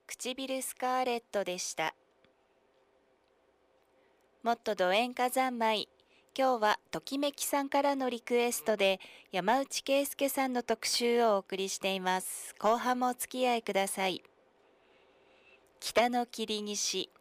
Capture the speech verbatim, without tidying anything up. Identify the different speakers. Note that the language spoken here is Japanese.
Speaker 1: 唇スカーレットでした。もっとド演歌三昧。今日はときめきさんからのリクエストで山内圭介さんの特集をお送りしています。後半もお付き合いください。北の霧西。